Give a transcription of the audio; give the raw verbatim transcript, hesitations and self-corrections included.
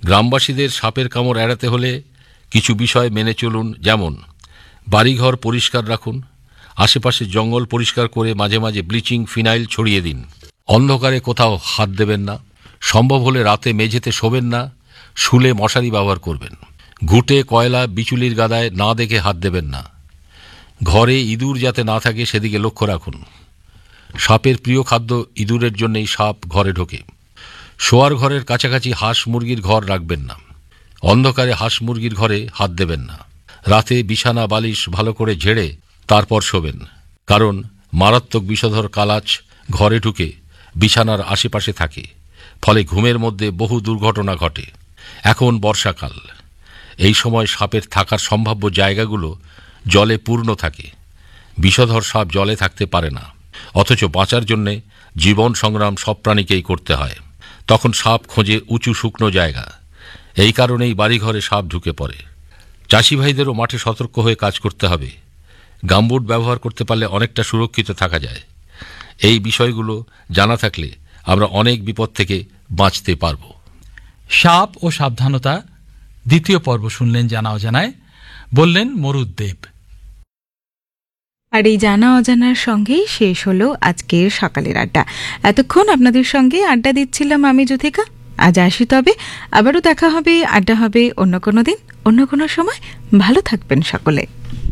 গ্রামবাসীদের সাপের কামড় এড়াতে হলে কিছু বিষয় মেনে চলুন, যেমন বাড়িঘর পরিষ্কার রাখুন, আশেপাশে জঙ্গল পরিষ্কার করে মাঝে মাঝে ব্লিচিং ফিনাইল ছড়িয়ে দিন, অন্ধকারে কোথাও হাত দেবেন না, সম্ভব হলে রাতে মেঝেতে শোবেন না, শুলে মশারি ব্যবহার করবেন, ঘুঁটে কয়লা বিচুলির গাদায় না দেখে হাত দেবেন না, ঘরে ইঁদুর যাতে না থাকে সেদিকে লক্ষ্য রাখুন। সাপের প্রিয় খাদ্য ইঁদুরের জন্যই সাপ ঘরে ঢোকে। শোয়ার ঘরের কাছাকাছি হাঁস মুরগির ঘর রাখবেন না, অন্ধকারে হাঁস মুরগির ঘরে হাত দেবেন না, রাতে বিছানা বালিশ ভালো করে ঝেড়ে তারপর শোবেন, কারণ মারাত্মক বিষধর কালাচ ঘরে ঢুকে বিছানার আশেপাশে থাকে, ফলে ঘুমের মধ্যে বহু দুর্ঘটনা ঘটে। এখন বর্ষাকাল, এই সময় সাপের থাকার সম্ভাব্য জায়গাগুলো জলে পূর্ণ থাকে। বিষধর সাপ জলে থাকতে পারে না, অথচ বাঁচার জন্যে জীবন সংগ্রাম সব প্রাণীকেই করতে হয়। তখন সাপ খোঁজে উঁচু শুকনো জায়গা। এই কারণেই বাড়িঘরে সাপ ঢুকে পড়ে। চাষি ভাইদেরও মাঠে সতর্ক হয়ে কাজ করতে হবে। গামবুট ব্যবহার করতে পারলে অনেকটা সুরক্ষিত থাকা যায়। এই বিষয়গুলো জানা থাকলে আমরা অনেক বিপদ থেকে বাঁচতে পারব। সাপ ও সাবধানতা দ্বিতীয় পর্ব শুনলেন জানা অজানায়, বললেন মরুদ্দেব। আর এই জানা অজানার সঙ্গেই শেষ হলো আজকের সকালের আড্ডা। এতক্ষণ আপনাদের সঙ্গে আড্ডা দিচ্ছিলাম আমি জ্যোতিকা। আজ আসি তবে, আবারও দেখা হবে, আড্ডা হবে অন্য কোনো দিন, অন্য কোনো সময়। ভালো থাকবেন সকলে।